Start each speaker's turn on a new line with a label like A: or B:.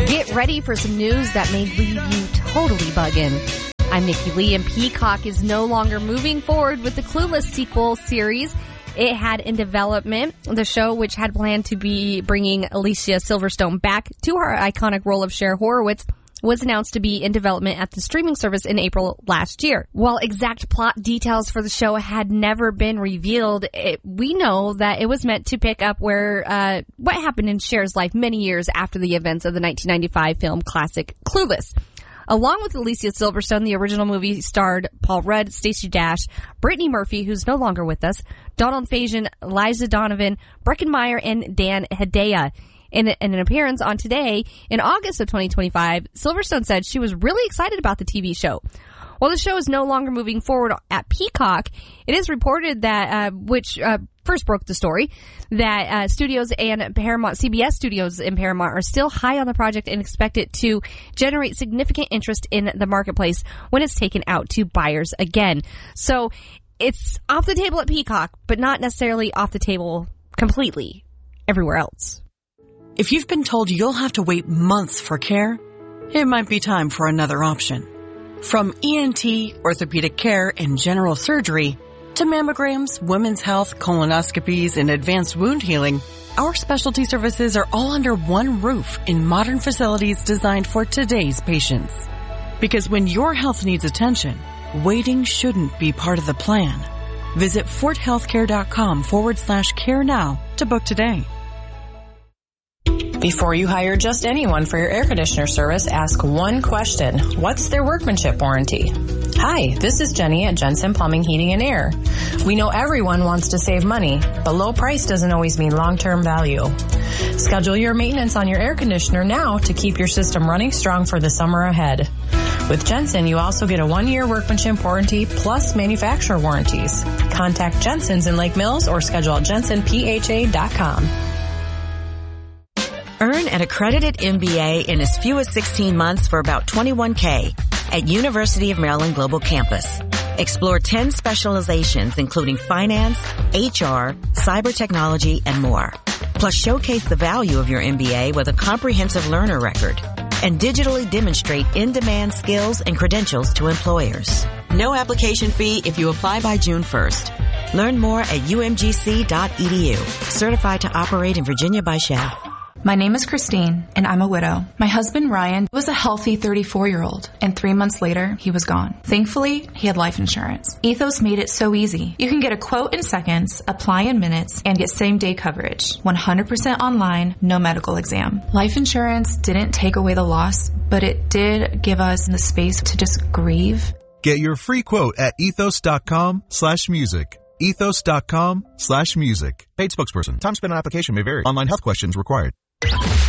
A: Get ready for some news that may leave you totally bugging. I'm Nikki Lee, and Peacock is no longer moving forward with the Clueless sequel series it had in development. The show, which had planned to be bringing Alicia Silverstone back to her iconic role of Cher Horowitz, was announced to be in development at the streaming service in April last year. While exact plot details for the show had never been revealed, we know that it was meant to pick up where what happened in Cher's life many years after the events of the 1995 film classic Clueless. Along with Alicia Silverstone, the original movie starred Paul Rudd, Stacey Dash, Brittany Murphy, who's no longer with us, Donald Faison, Liza Donovan, Breckin Meyer, and Dan Hedaya. In an appearance on Today, in August of 2025, Silverstone said she was really excited about the TV show. While the show is no longer moving forward at Peacock, it is reported that, which first broke the story, that studios and Paramount, CBS Studios and Paramount are still high on the project and expect it to generate significant interest in the marketplace when it's taken out to buyers again. So it's off the table at Peacock, but not necessarily off the table completely everywhere else.
B: If you've been told you'll have to wait months for care, it might be time for another option. From ENT, orthopedic care, and general surgery, to mammograms, women's health, colonoscopies, and advanced wound healing, our specialty services are all under one roof in modern facilities designed for today's patients. Because when your health needs attention, waiting shouldn't be part of the plan. Visit forthealthcare.com/care now to book today.
C: Before you hire just anyone for your air conditioner service, ask one question. What's their workmanship warranty? Hi, this is Jenny at Jensen Plumbing, Heating, and Air. We know everyone wants to save money, but low price doesn't always mean long-term value. Schedule your maintenance on your air conditioner now to keep your system running strong for the summer ahead. With Jensen, you also get a 1-year workmanship warranty plus manufacturer warranties. Contact Jensen's in Lake Mills or schedule at jensenpha.com.
D: Earn an accredited MBA in as few as 16 months for about $21K at University of Maryland Global Campus. Explore 10 specializations including finance, HR, cyber technology, and more. Plus showcase the value of your MBA with a comprehensive learner record and digitally demonstrate in-demand skills and credentials to employers. No application fee if you apply by June 1st. Learn more at umgc.edu. Certified to operate in Virginia by Shell.
E: My name is Christine, and I'm a widow. My husband, Ryan, was a healthy 34-year-old, and 3 months later, he was gone. Thankfully, he had life insurance. Ethos made it so easy. You can get a quote in seconds, apply in minutes, and get same-day coverage. 100% online, no medical exam. Life insurance didn't take away the loss, but it did give us the space to just grieve.
F: Get your free quote at ethos.com/music. Ethos.com/music. Paid spokesperson. Time spent on application may vary. Online health questions required.